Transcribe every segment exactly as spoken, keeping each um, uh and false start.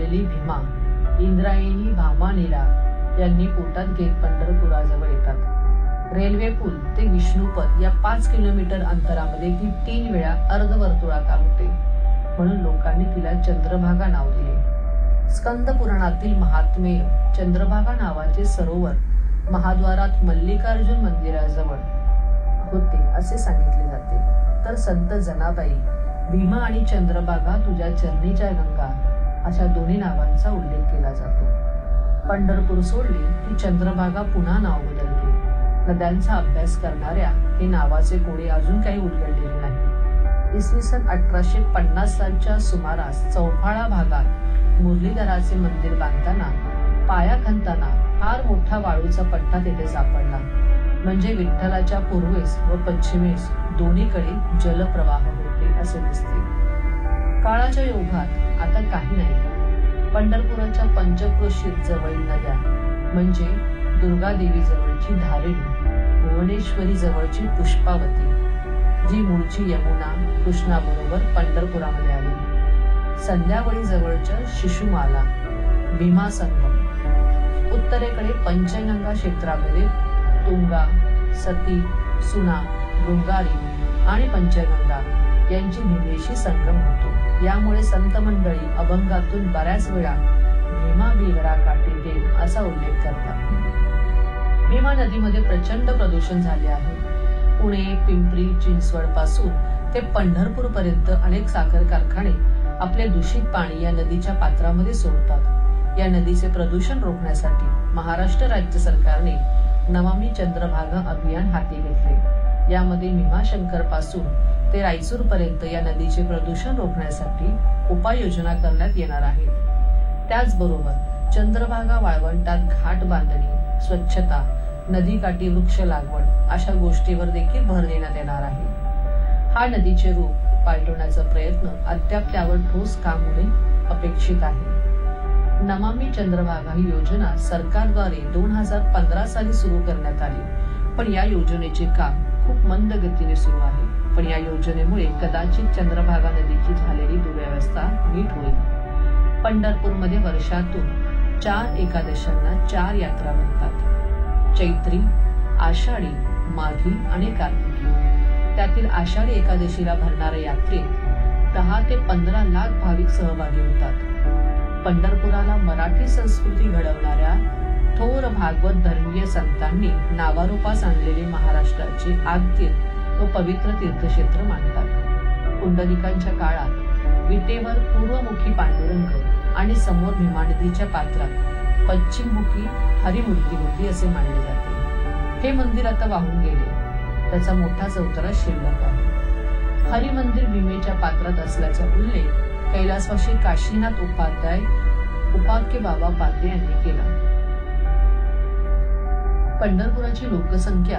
झालेली भीमा इंद्रायणी भामानिरा यांनी पोटात घेत पंढरपुराजवळ येतात. रेल्वे पूल ते विष्णुपद या पाच किलोमीटर अंतरामध्ये ती तीन वेळा अर्धवर्तुळाकार होते, म्हणून लोकांनी तिला चंद्रभागा नाव दिले. स्कंद पुराणातील महात्मेय चंद्रभागा नावाचे सरोवर महाद्वारात मल्लिकार्जुन मंदिराजवळ होते असे सांगितले जाते. तर संत जनाबाई, भीमा आणि चंद्रभागा तुझ्या चरणीच्या गंगा अशा दोन्ही नावांचा उल्लेख केला जातो. पंढरपूर सोडली की चंद्रभागा पुन्हा नाव बदलते. नद्यांचा अभ्यास करणाऱ्या हे नावाचे कोडे अजून काही उलगडलेले नाही. इसवी सन अठराशे पन्नास सालच्या सुमारास चौफाळा भागात मुरलीधराचे मंदिर बांधताना पाया खणताना फार मोठा वाळूचा पट्टा तेथे सापडला. म्हणजे विठ्ठलाच्या पूर्वेस व पश्चिमेस दोन्हीकडे जलप्रवाह होते असे दिसते. काळाच्या योगात आता काही नाही. पंढरपुराच्या पंचक्रोशीत जवळील नद्या म्हणजे दुर्गादेवी जवळची धारिणी, भुवनेश्वरी जवळची पुष्पावती, जी मूळची यमुना कृष्णाबरोबर पंढरपुरामध्ये आली, संध्यावळी जवळच्या शिशुमाला, भीमा संगम, उत्तरेकडे पंचगंगा क्षेत्रामध्ये तुंगा, सती, सुना, डोंगारी आणि पंचगंगा यांची भीमेशी संगम होतो. यामुळे संत मंडळी अभंगातून बऱ्याच वेळा भीमा बिगडा काठी देव असा उल्लेख करतात. भीमा नदीमध्ये प्रचंड प्रदूषण झाले आहे. पुणे, पिंपरी चिंचवड पासून ते पंढरपूर पर्यंत अनेक साखर कारखाने आपले दूषित पाणी या नदीच्या पात्रामध्ये सोडतात. या नदीचे प्रदूषण रोखण्यासाठी महाराष्ट्र राज्य सरकारने नमामि चंद्रभागा अभियान हाती घेतले. यामध्ये भीमाशंकर पासून ते रायचूर पर्यंत या नदीचे प्रदूषण रोखण्यासाठी उपाययोजना करण्यात येणार आहेत. त्याचबरोबर चंद्रभागा वाळवंटात घाट बांधणी, स्वच्छता, नदीकाठी वृक्ष लागवड अशा गोष्टीवर देखील भर देण्यात येणार आहे. हा नदीचे रूप पालटवण्याचा प्रयत्न अद्याप त्यावर ठोस काम होणे अपेक्षित आहे. नमामि चंद्रभागा ही योजना सरकारद्वारे दोन हजार पंधरा साली सुरू करण्यात आली, पण या योजनेचे काम खूप मंद गतीने सुरू आहे. पण या योजनेमुळे कदाचित चंद्रभागा नदीची झालेली दुर्व्यवस्था नीट होईल. पंढरपूरमध्ये वर्षातून चार एकादशांना चार यात्रा भरतात. चैत्री, आषाढी, माघी आणि कार्तिकी. त्यातील आषाढी एकादशीला भरणाऱ्या यात्रेत दहा ते पंधरा लाख भाविक सहभागी होतात. पंढरपुराला मराठी संस्कृती घडवणाऱ्या थोर भागवत धर्मीय संतांनी नावारूपास आणलेले महाराष्ट्राचे आद्य व पवित्र तीर्थक्षेत्र मानतात. पुंडलिकांच्या काळात विटेवर पूर्वमुखी पांडुरंग आणि समोर भीमा नदीच्या पात्रात पश्चिममुखी हरिमूर्ती होती असे मानले जाते. हे मंदिर आता वाहून गेले. त्याचा मोठा चौतरा शिल्लक आहे. हरिमंदिर भीमेच्या पात्रात असल्याचा उल्लेख कैलासवासी काशीनाथ उपाध्याय उपाख्य बाबा पाध्ये यांनी केला. पंढरपुराची लोकसंख्या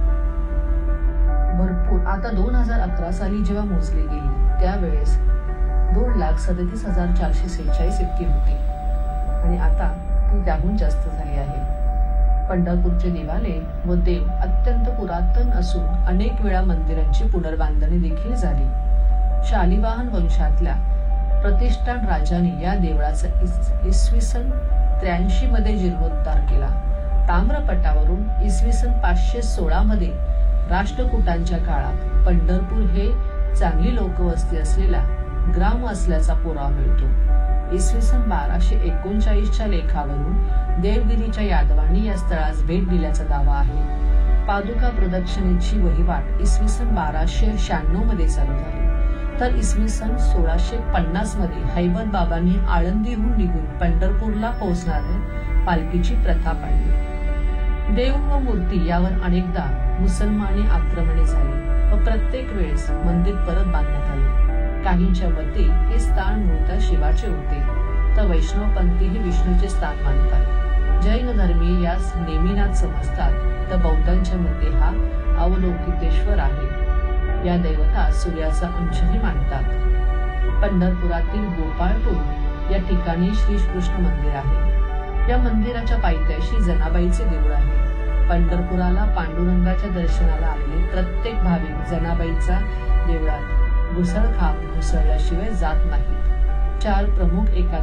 भरपूर आता दोन हजार अकरा साली जेव्हा मोजली गेली त्यावेळेस दोन लाख सदतीस हजार चारशे सेहेचाळीस इतकी होती आणि आता ती त्याहून जास्त झाली आहे. पंढरपूरचे देवालय व देव अत्यंत पुरातन असून अनेक वेळा मंदिरांची पुनर्बांधणी देखील झाली. शालिवाहन वंशातल्या प्रतिष्ठान राजाने या देवळाचा इसवी सन त्र्याऐंशी मध्ये जीर्णोद्धार केला. ताम्रपटावरून इसवी सन पाचशे सोळा मध्ये राष्ट्रकूटांच्या काळात पंढरपूर हे चांगली लोकवस्ती असलेला ग्राम असल्याचा पुरावा मिळतो. इसवी सन बाराशे एकोणचाळीसच्या लेखावरून देवगिरीच्या यादवांनी या स्थळास भेट दिल्याचा दावा आहे. पादुका प्रदक्षिणेची वहिवाट इसवी सन बाराशे शहाण्णव मध्ये चालू झाली. तर इसवी सन सोळाशे पन्नास मध्ये हैबत बाबांनी आळंदीहून निघून पंढरपूरला पोहोचणाऱ्या पालखीची प्रथा पाडली. देव व मूर्ती यावर अनेकदा मुसलमानी आक्रमणे झाली व प्रत्येक वेळेस मंदिर परत बांधण्यात आले. काहींच्या मते हे स्थान मूळतः शिवाचे होते, तर वैष्णवपंथी हे विष्णूचे स्थान मानतात. जैन धर्मीय यास नेमिनाथ समजतात, तर बौद्धांच्या मते हा अवलोकितेश्वर आहे. या देवता सूर्याचा अंशही मानतात. पंढरपुरातील गोपाळपूर या ठिकाणी श्री कृष्ण मंदिर आहे. या मंदिराच्या पायथ्याशी जनाबाईचे देऊळ आहे. पंढरपुराला पांडुरंगाच्या दर्शनाला आलेले प्रत्येक भाविक जनाबाईचा देवळात घुसळ खाप घुसळल्याशिवाय जात नाहीत. चार प्रमुख एका